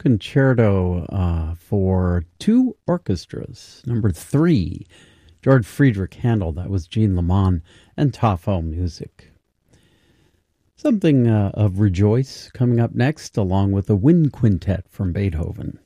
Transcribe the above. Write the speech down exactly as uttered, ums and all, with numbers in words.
Concerto uh, for two orchestras. Number three, George Friedrich Handel. That was Jean Lamont and Tafo Music. Something uh, of Rejoice coming up next, along with the Wind Quintet from Beethoven.